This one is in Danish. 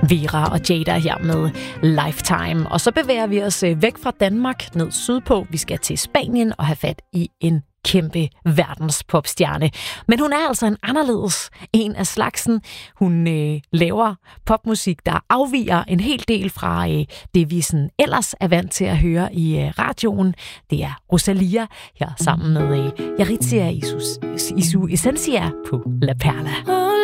Vera og Jada her med Lifetime. Og så bevæger vi os væk fra Danmark ned sydpå. Vi skal til Spanien og have fat i en kæmpe verdenspopstjerne. Men hun er altså en anderledes en af slagsen. Hun laver popmusik, der afviger en hel del fra det, vi sådan ellers er vant til at høre i radioen. Det er Rosalía her sammen med Yaritza Isu Essentia på La Perla.